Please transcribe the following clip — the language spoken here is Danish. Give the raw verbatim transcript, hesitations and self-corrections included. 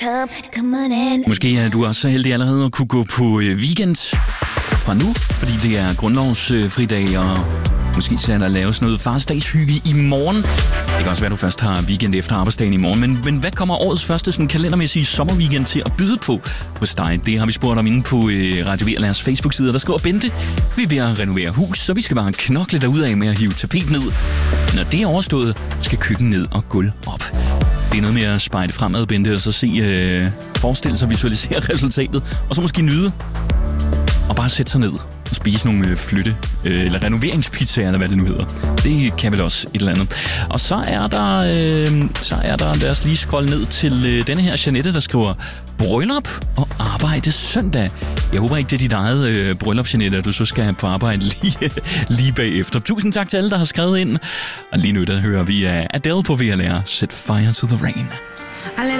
Måske er du også så heldig allerede at kunne gå på weekend fra nu, fordi det er grundlovsfridag, og måske skal der laves noget farsdagshygge i morgen. Det kan også være, at du først har weekend efter arbejdsdagen i morgen, men, men hvad kommer årets første sådan kalendermæssige sommerweekend til at byde på hos dig? Det har vi spurgt om inde på øh, Radio V L R's Facebook-side, der skriver Bente: vi er ved at renovere hus, så vi skal bare knokle derudad med at hive tapet ned. Når det er overstået, skal køkken ned og gulv op. Det er noget med at spejde fremad, Bente, og så se, øh, forestille sig, visualisere resultatet, og så måske nyde og bare sætte sig ned og spise nogle øh, flytte, øh, eller renoveringspizzaer, eller hvad det nu hedder. Det kan vel også et eller andet. Og så er der, øh, så er der, lad os lige scrolle ned til øh, denne her Jeanette, der skriver: bryllup og arbejde søndag. Jeg håber ikke, det er dit eget øh, bryllup, Jeanette, at du så skal på arbejde lige, lige bagefter. Tusind tak til alle, der har skrevet ind. Og lige nu, der hører vi af Adele på V L R, Set Fire to the Rain.